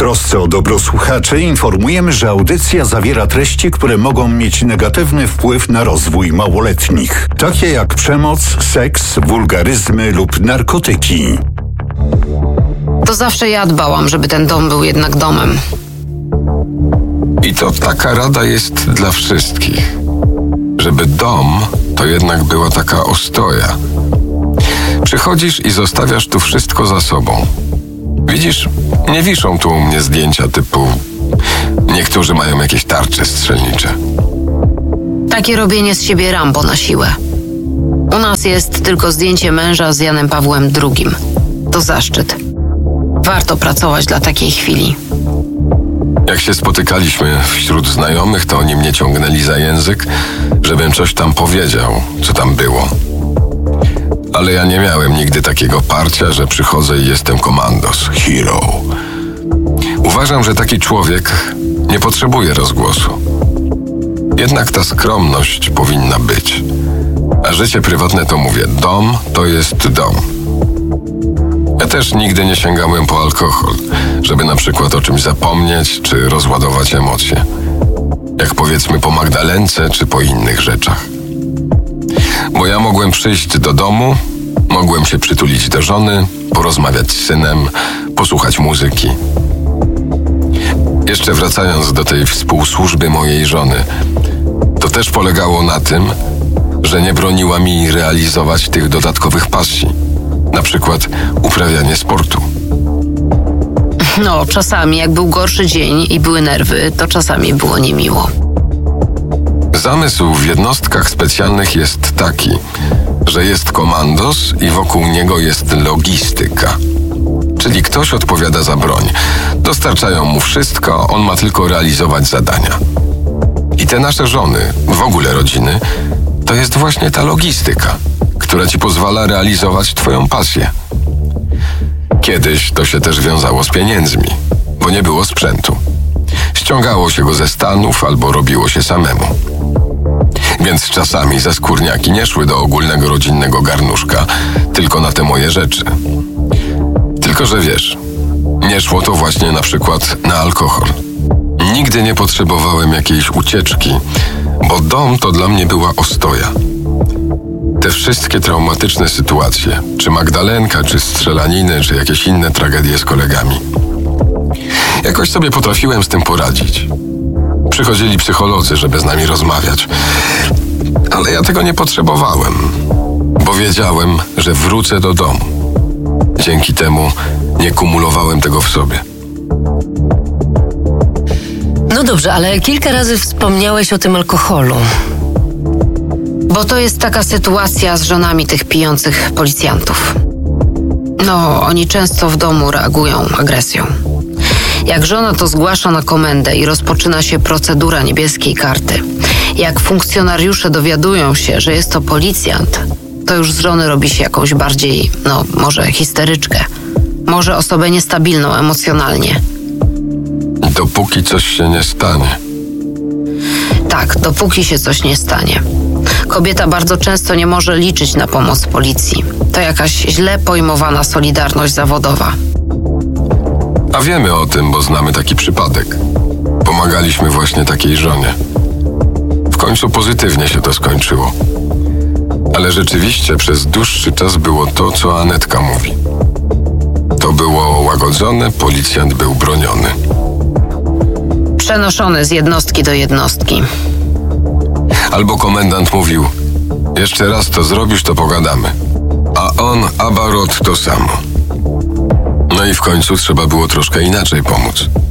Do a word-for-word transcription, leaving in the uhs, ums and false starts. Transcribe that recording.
trosce o dobro słuchaczy informujemy, że audycja zawiera treści, które mogą mieć negatywny wpływ na rozwój małoletnich, takie jak przemoc, seks, wulgaryzmy lub narkotyki. To zawsze ja dbałam, żeby ten dom był jednak domem. I to taka rada jest dla wszystkich. Żeby dom to jednak była taka ostoja. Przychodzisz i zostawiasz tu wszystko za sobą. Widzisz, nie wiszą tu u mnie zdjęcia typu niektórzy mają jakieś tarcze strzelnicze. Takie robienie z siebie Rambo na siłę. U nas jest tylko zdjęcie męża z Janem Pawłem drugim. To zaszczyt. Warto pracować dla takiej chwili. Jak się spotykaliśmy wśród znajomych, to oni mnie ciągnęli za język, żebym coś tam powiedział, co tam było. Ale ja nie miałem nigdy takiego parcia, że przychodzę i jestem komandos, hero. Uważam, że taki człowiek nie potrzebuje rozgłosu. Jednak ta skromność powinna być. A życie prywatne to mówię, dom to jest dom. Ja też nigdy nie sięgałem po alkohol, żeby na przykład o czymś zapomnieć czy rozładować emocje. Jak powiedzmy po Magdalence czy po innych rzeczach. Bo ja mogłem przyjść do domu, mogłem się przytulić do żony, porozmawiać z synem, posłuchać muzyki. Jeszcze wracając do tej współsłużby mojej żony, to też polegało na tym, że nie broniła mi realizować tych dodatkowych pasji. Na przykład uprawianie sportu. No, czasami jak był gorszy dzień i były nerwy, to czasami było niemiło. Zamysł w jednostkach specjalnych jest taki, że jest komandos i wokół niego jest logistyka. Czyli ktoś odpowiada za broń. Dostarczają mu wszystko, on ma tylko realizować zadania. I te nasze żony, w ogóle rodziny, to jest właśnie ta logistyka, która ci pozwala realizować twoją pasję. Kiedyś to się też wiązało z pieniędzmi, bo nie było sprzętu. Ściągało się go ze Stanów albo robiło się samemu. Więc czasami ze skórniaki nie szły do ogólnego rodzinnego garnuszka, tylko na te moje rzeczy. Tylko że wiesz, nie szło to właśnie na przykład na alkohol. Nigdy nie potrzebowałem jakiejś ucieczki, bo dom to dla mnie była ostoja. Te wszystkie traumatyczne sytuacje, czy Magdalenka, czy strzelaniny, czy jakieś inne tragedie z kolegami. Jakoś sobie potrafiłem z tym poradzić. Przychodzili psycholodzy, żeby z nami rozmawiać. Ale ja tego nie potrzebowałem, bo wiedziałem, że wrócę do domu. Dzięki temu nie kumulowałem tego w sobie. No dobrze, ale kilka razy wspomniałeś o tym alkoholu. Bo to jest taka sytuacja z żonami tych pijących policjantów. No, oni często w domu reagują agresją. Jak żona to zgłasza na komendę i rozpoczyna się procedura niebieskiej karty. Jak funkcjonariusze dowiadują się, że jest to policjant, to już z żony robi się jakąś bardziej, no może histeryczkę. Może osobę niestabilną emocjonalnie. Dopóki coś się nie stanie. Tak, dopóki się coś nie stanie. Kobieta bardzo często nie może liczyć na pomoc policji. To jakaś źle pojmowana solidarność zawodowa. A wiemy o tym, bo znamy taki przypadek. Pomagaliśmy właśnie takiej żonie. W końcu pozytywnie się to skończyło. Ale rzeczywiście przez dłuższy czas było to, co Anetka mówi. To było łagodzone, policjant był broniony. Przenoszony z jednostki do jednostki. Albo komendant mówił, jeszcze raz to zrobisz, to pogadamy. A on, abarot, to samo. No i w końcu trzeba było troszkę inaczej pomóc.